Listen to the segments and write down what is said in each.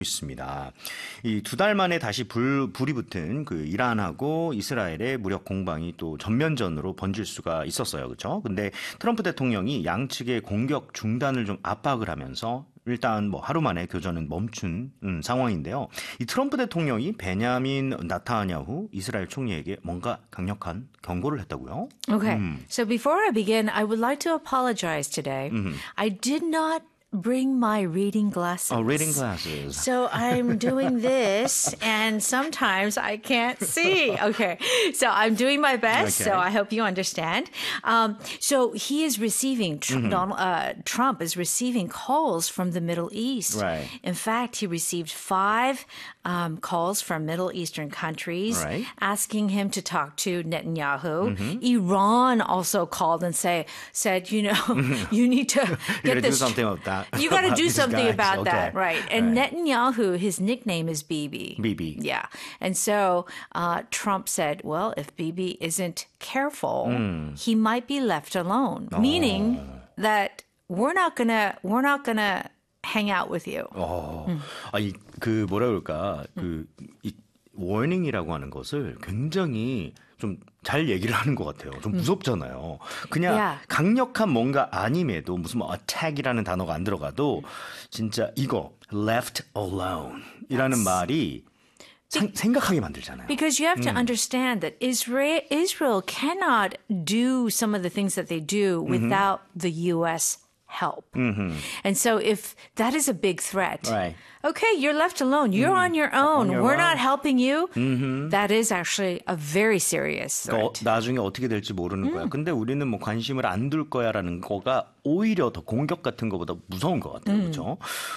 있습니다. 이 두 달 만에 다시 불이 붙은 그 이란하고 이스라엘의 무력 공방이 또 전면전으로 번질 수가 있었어요. 그렇죠? 근데 트럼프 대통령이 양측의 공격 중단을 좀 압박을 하면서 일단 뭐 하루 만에 교전은 멈춘 상황인데요. 이 트럼프 대통령이 베냐민 나타냐후 이스라엘 총리에게 뭔가 강력한 경고를 했다고요? Okay. So before I begin, I would like to apologize today. I did not bring my reading glasses. Oh, reading glasses. So I'm doing this, and sometimes I can't see. Okay, so I'm doing my best. So I hope you understand. So he is receiving Trump is receiving calls from the Middle East. Right. In fact, he received 5 calls from Middle Eastern countries asking him to talk to Netanyahu. Iran also called and said, you know, you need to get do this. something about that. You got to do something guys. about that, Okay. right? And Netanyahu, his nickname is Bibi. Bibi. Yeah. And so Trump said, well, if Bibi isn't careful, he might be left alone, meaning that we're not gonna hang out with you. 아니 그 뭐라 그럴까 이 워닝이라고 하는 것을 굉장히 좀 잘 얘기를 하는 것 같아요. 좀 무섭잖아요. 그냥 Yeah. 강력한 뭔가 아님에도 무슨 뭐 attack이라는 단어가 안 들어가도 진짜 이거 left alone이라는 말이 생각하게 만들잖아요. Because you have to understand that Israel cannot do some of the things that they do without the U.S. help. And so if that is a big threat, Right. okay, you're left alone. You're on your own. your We're own. not helping you. That is actually a very serious threat. 나중에 어떻게 될지 모르는 거야. 근데 우리는 뭐 관심을 안 둘 거야라는 거가 오히려 더 공격 같은 것보다 무서운 것 같아요. 그렇죠?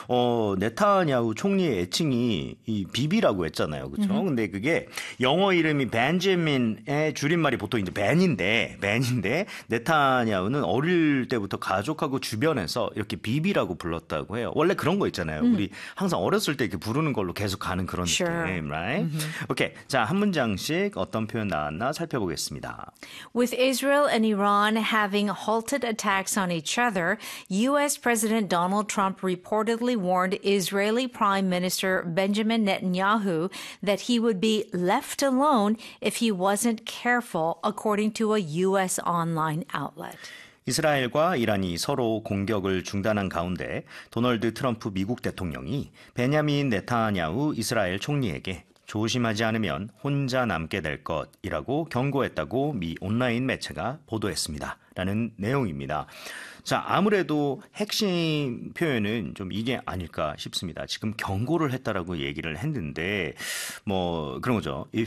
네타냐후 총리의 애칭이 이 비비라고 했잖아요. 그렇죠? 근데 그게 영어 이름이 벤제민의 줄임말이 보통 이제 벤인데 네타냐후는 어릴 때부터 가족하고 주변에서 이렇게 비비라고 불렀다고 해요. 원래 그런 거 있잖아요. 우리 항상 어렸을 때 이렇게 부르는 걸로 계속 가는 그런 Sure. 느낌, right? 오케이. 자, 한 문장씩 어떤 표현 나왔나 살펴보겠습니다. With Israel and Iran having halted attacks on each other, U.S. President Donald Trump reportedly warned Israeli Prime Minister Benjamin Netanyahu that he would be left alone if he wasn't careful, according to a U.S. online outlet. 이스라엘과 이란이 서로 공격을 중단한 가운데 도널드 트럼프 미국 대통령이 베냐민 네타냐후 이스라엘 총리에게 조심하지 않으면 혼자 남게 될 것이라고 경고했다고 미 온라인 매체가 보도했습니다. 라는 내용입니다. 자, 아무래도 핵심 표현은 좀 이게 아닐까 싶습니다. 지금 경고를 했다라고 얘기를 했는데 뭐 그런 거죠. If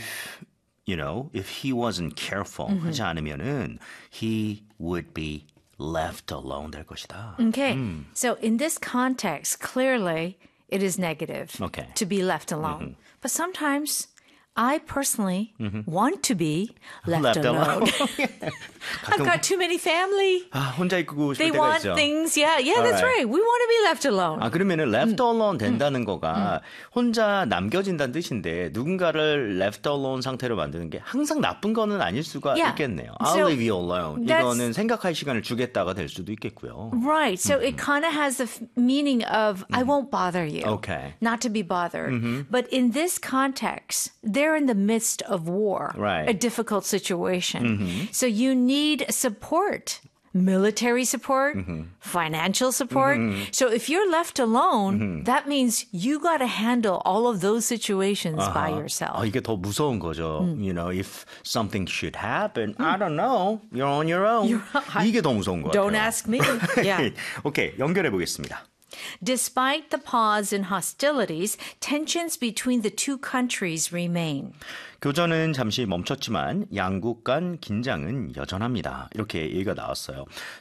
he wasn't careful 하지 않으면은 he would be left alone 될 것이다. Okay, so in this context, clearly it is negative Okay. to be left alone. But sometimes I personally want to be left alone. I've got too many family. 아, 혼자 있고 싶을 They 때가 want 있죠. things. Yeah, that's Alright. right. We want to be left alone. 아, 그러면은 left alone 된다는 거가 혼자 남겨진다는 뜻인데 누군가를 left alone 상태로 만드는 게 항상 나쁜 거는 아닐 수가 Yeah. 있겠네요. So I'll leave you alone. that's- 이거는 생각할 시간을 주겠다가 될 수도 있겠고요. Right. So it kind of has the meaning of I won't bother you. Okay. Not to be bothered. But in this context, they're in the midst of war, Right. a difficult situation. So you need support. Military support, financial support. So if you're left alone, that means you got to handle all of those situations by yourself. 이게 더 무서운 거죠. You know, if something should happen, I don't know. You're on your own. 이게 더 무서운 거 같아요. Don't ask me. Yeah. 오케이, 연결해 보겠습니다. Despite the pause in hostilities, tensions between the two countries remain. 교전은 잠시 멈췄지만 양국 간 긴장은 여전합니다. 이렇게 얘기가 나왔어요.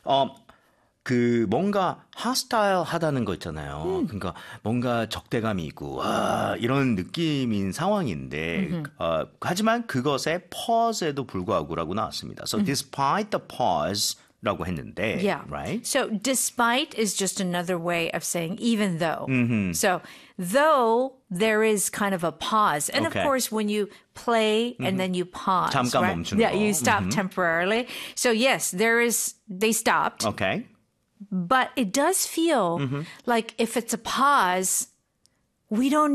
그 뭔가 hostile 하다는 거 있잖아요. 그러니까 뭔가 적대감이 있고 이런 느낌인 상황인데 하지만 그것에 pause에도 불구하고라고 나왔습니다. So despite the pause 라고 했는데, Yeah. right? So despite is just another way of saying even though. So though there is kind of a pause. And Okay. of course, when you play and then you pause, 잠깐 right? 멈추는 Yeah, 거. you stop temporarily. So yes, they stopped. Okay. But it does feel like if it's a pause, We don't